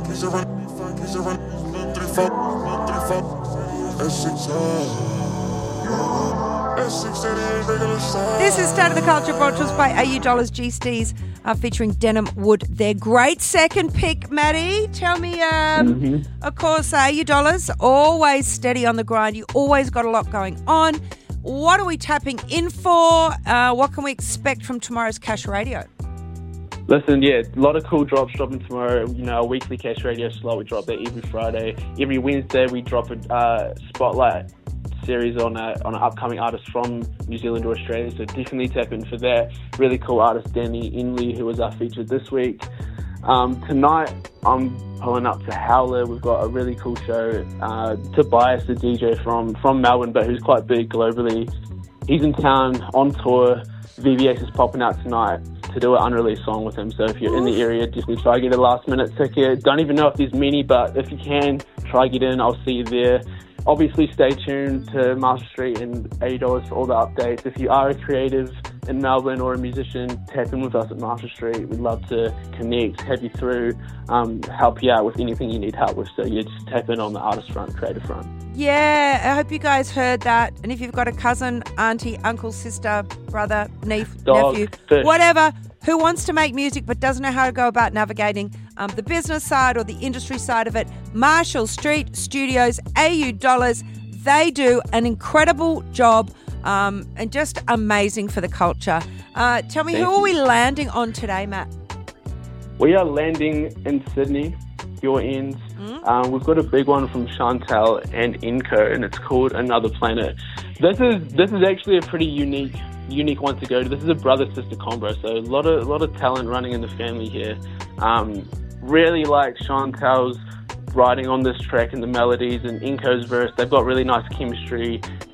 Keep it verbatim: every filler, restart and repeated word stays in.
This is State of the Culture, brought to us by A U Dollars G Stees, uh, featuring Denim Wood. They're great. Second pick, Maddie. Tell me, um, mm-hmm. of course, A U Dollars, always steady on the grind. You always got a lot going on. What are we tapping in for? Uh, what can we expect from tomorrow's Cash Radio? Listen, yeah, a lot of cool drops dropping tomorrow. You know, a weekly Cash Radio slot. We drop that every Friday. Every Wednesday, we drop a uh, spotlight series on a, on an upcoming artist from New Zealand or Australia, so definitely tap in for that. Really cool artist Danny Inley, who was our featured this week. Um, tonight I'm pulling up to Howler. We've got a really cool show. Uh, Tobias, the D J from, from Melbourne, but who's quite big globally. He's in town on tour. V V S is popping out tonight to do an unreleased song with him, so if you're in the area, definitely try to get a last minute ticket. Don't even know if there's many, but if you can, try get in. I'll see you there. Obviously, stay tuned to Master Street and A U Dollars for all the updates. If you are a creative in Melbourne or a musician, tap in with us at Master Street. We'd love to connect, have you through, um, help you out with anything you need help with. So yeah, just tap in on the artist front, creative front. Yeah, I hope you guys heard that. And if you've got a cousin, auntie, uncle, sister, brother, niece, Dog, nephew, fish. whatever, who wants to make music but doesn't know how to go about navigating um, the business side or the industry side of it, Marshall Street Studios, A U Dollars, they do an incredible job um, and just amazing for the culture. Uh, tell me, Thank who you. are we landing on today, Matt? We are landing in Sydney, your ends. Mm. Um, we've got a big one from Chantal and Inco, and it's called Another Planet. This is this is actually a pretty unique unique one to go to. This is a brother-sister combo, so a lot of a lot of talent running in the family here. Um, really like Chantal's writing on this track and the melodies, and Inco's verse. They've got really nice chemistry.